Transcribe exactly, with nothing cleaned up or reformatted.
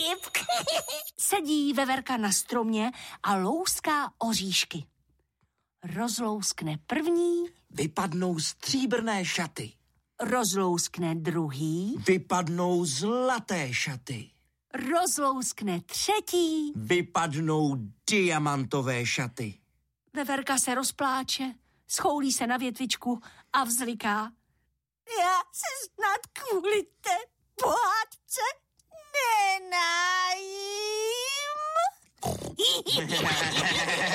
vtip. Sedí veverka na stromě a louská oříšky. Rozlouskne první. Vypadnou stříbrné šaty. Rozlouskne druhý. Vypadnou zlaté šaty. Rozlouskne třetí. Vypadnou diamantové šaty. Veverka se rozpláče, schoulí se na větvičku a vzliká. Já se snad kvůli té pohádce nenajím.